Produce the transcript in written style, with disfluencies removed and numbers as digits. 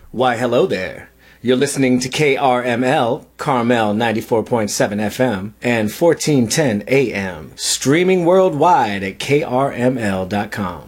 Why, hello there. You're listening to KRML, Carmel 94.7 FM, and 1410 AM, streaming worldwide at krml.com.